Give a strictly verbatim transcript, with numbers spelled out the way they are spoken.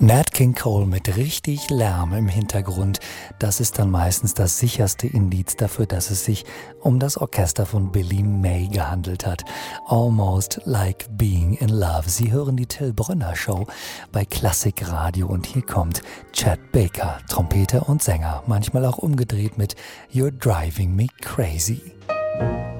Nat King Cole mit richtig Lärm im Hintergrund. Das ist dann meistens das sicherste Indiz dafür, dass es sich um das Orchester von Billy May gehandelt hat. Almost Like Being in Love. Sie hören die Till Brönner Show bei Klassikradio und hier kommt Chet Baker, Trompeter und Sänger, manchmal auch umgedreht mit You're Driving Me Crazy.